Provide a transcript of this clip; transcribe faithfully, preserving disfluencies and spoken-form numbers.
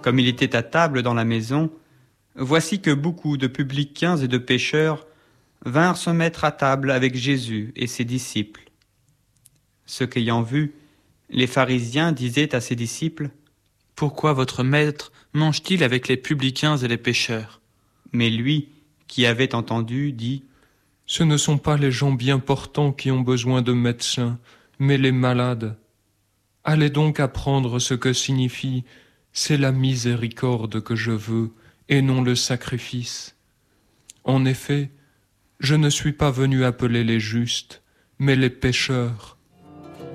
comme il était à table dans la maison, voici que beaucoup de publicains et de pécheurs vinrent se mettre à table avec Jésus et ses disciples. Ce qu'ayant vu, les pharisiens disaient à ses disciples : « Pourquoi votre maître mange-t-il avec les publicains et les pécheurs ?» Mais lui, qui avait entendu, dit : « Ce ne sont pas les gens bien portants qui ont besoin de médecins, mais les malades. Allez donc apprendre ce que signifie « c'est la miséricorde que je veux, et non le sacrifice ». En effet, je ne suis pas venu appeler les justes, mais les pécheurs.